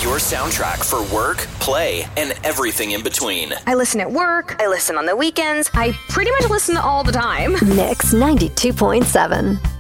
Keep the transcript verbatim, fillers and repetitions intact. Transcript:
your soundtrack for work, play, and everything in between. I listen at work. I listen on the weekends. I pretty much listen all the time. Mix ninety-two point seven.